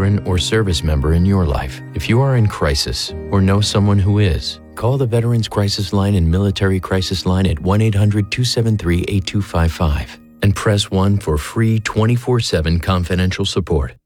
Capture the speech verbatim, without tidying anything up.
veteran or service member in your life. If you are in crisis or know someone who is, call the Veterans Crisis Line and Military Crisis Line at one eight hundred, two seven three, eight two five five and press one for free twenty-four seven confidential support.